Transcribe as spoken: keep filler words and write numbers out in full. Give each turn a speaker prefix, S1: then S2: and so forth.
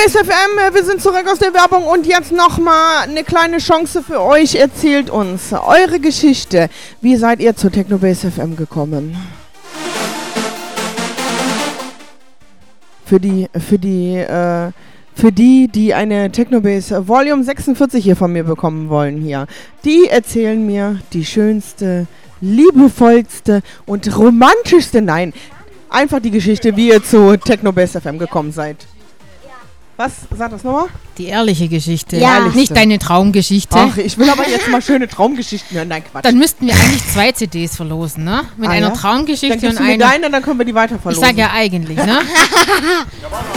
S1: Technobase F M, wir sind zurück aus der Werbung und jetzt nochmal eine kleine Chance für euch. Erzählt uns eure Geschichte. Wie seid ihr zu Technobase F M gekommen? Für die, für die, äh, für die, die eine Technobase Volume sechsundvierzig hier von mir bekommen wollen hier, die erzählen mir die schönste, liebevollste und romantischste, nein, einfach die Geschichte, wie ihr zu Technobase F M gekommen seid. Was? Sag das nochmal?
S2: Die ehrliche Geschichte,
S3: Ja.
S2: Ehrlichste. Nicht deine Traumgeschichte.
S1: Ach, ich will aber jetzt mal schöne Traumgeschichten hören. Nein, Quatsch.
S2: Dann müssten wir eigentlich zwei C Ds verlosen, ne? Mit
S1: Ah,
S2: einer
S1: ja?
S2: Traumgeschichte
S1: Dann gibst
S2: und
S1: du mir
S2: einer...
S1: deine, dann können wir die weiter
S2: Ich
S1: verlosen.
S2: sage ja eigentlich, ne?